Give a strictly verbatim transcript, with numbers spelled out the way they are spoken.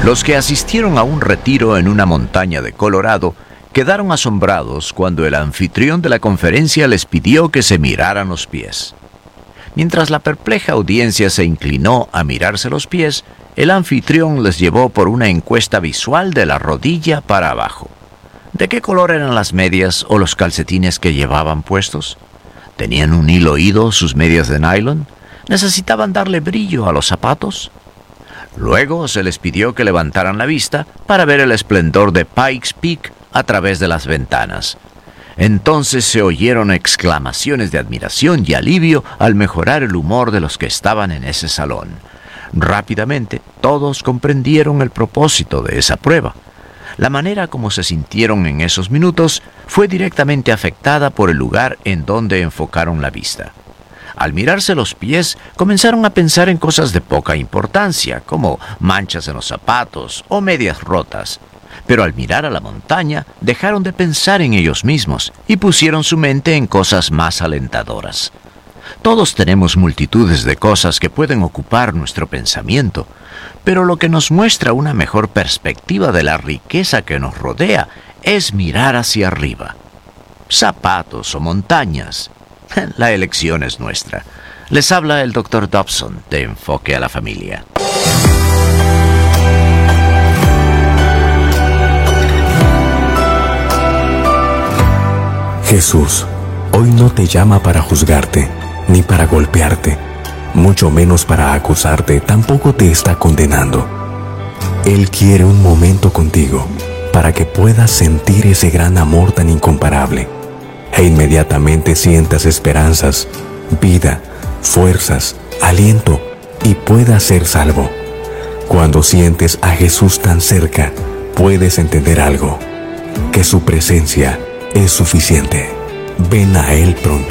Los que asistieron a un retiro en una montaña de Colorado quedaron asombrados cuando el anfitrión de la conferencia les pidió que se miraran los pies. Mientras la perpleja audiencia se inclinó a mirarse los pies, el anfitrión les llevó por una encuesta visual de la rodilla para abajo. ¿De qué color eran las medias o los calcetines que llevaban puestos? ¿Tenían un hilo oído sus medias de nylon? ¿Necesitaban darle brillo a los zapatos? Luego se les pidió que levantaran la vista para ver el esplendor de Pikes Peak a través de las ventanas. Entonces se oyeron exclamaciones de admiración y alivio al mejorar el humor de los que estaban en ese salón. Rápidamente, todos comprendieron el propósito de esa prueba. La manera como se sintieron en esos minutos fue directamente afectada por el lugar en donde enfocaron la vista. Al mirarse los pies, comenzaron a pensar en cosas de poca importancia, como manchas en los zapatos o medias rotas. Pero al mirar a la montaña, dejaron de pensar en ellos mismos y pusieron su mente en cosas más alentadoras. Todos tenemos multitudes de cosas que pueden ocupar nuestro pensamiento, pero lo que nos muestra una mejor perspectiva de la riqueza que nos rodea es mirar hacia arriba. Zapatos o montañas. La elección es nuestra. Les habla el doctor Dobson de Enfoque a la Familia. Jesús hoy no te llama para juzgarte, ni para golpearte, mucho menos para acusarte, tampoco te está condenando. Él quiere un momento contigo para que puedas sentir ese gran amor tan incomparable e inmediatamente sientas esperanzas, vida, fuerzas, aliento y puedas ser salvo. Cuando sientes a Jesús tan cerca, puedes entender algo, que su presencia es suficiente. Ven a Él pronto.